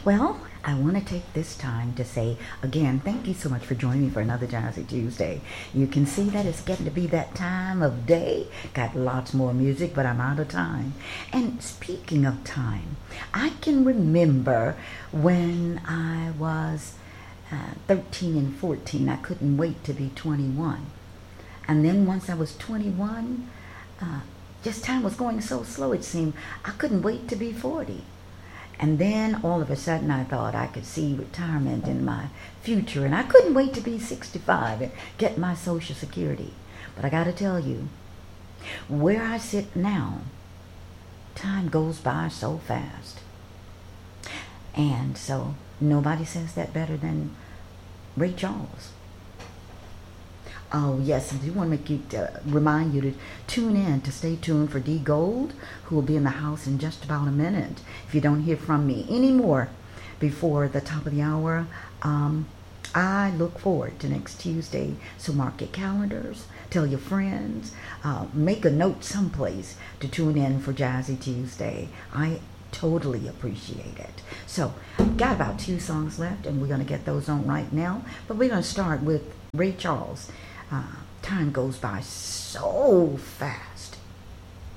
Well, I want to take this time to say again, thank you so much for joining me for another Jazzy Tuesday. You can see that it's getting to be that time of day. Got lots more music, but I'm out of time. And speaking of time, I can remember when I was 13 and 14, I couldn't wait to be 21. And then once I was 21, just time was going so slow it seemed I couldn't wait to be 40. And then all of a sudden I thought I could see retirement in my future, and I couldn't wait to be 65 and get my Social Security. But I got to tell you, where I sit now, time goes by so fast. And so nobody says that better than Ray Charles. Oh yes, I do want to remind you to tune in, to stay tuned for D Gold, who will be in the house in just about a minute. If you don't hear from me anymore before the top of the hour, I look forward to next Tuesday. So mark your calendars, tell your friends, make a note someplace to tune in for Jazzy Tuesday. I totally appreciate it. So, got about 2 songs left, and we're going to get those on right now. But we're going to start with Ray Charles. Time goes by so fast.